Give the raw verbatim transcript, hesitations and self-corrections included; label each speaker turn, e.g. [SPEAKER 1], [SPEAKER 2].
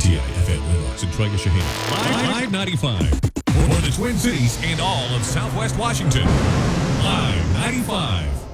[SPEAKER 1] T I F M Windows and Troy Shaheen. Live ninety-five. For the Twin Cities and all of Southwest Washington. Live ninety-five.